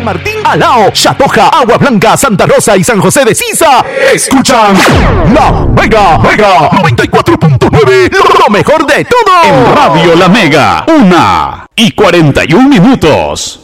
San Martín, Alao, Chatoja, Agua Blanca, Santa Rosa y San José de Sisa. Escuchan La Mega 94.9, lo mejor de todo. En Radio La Mega, 1:41.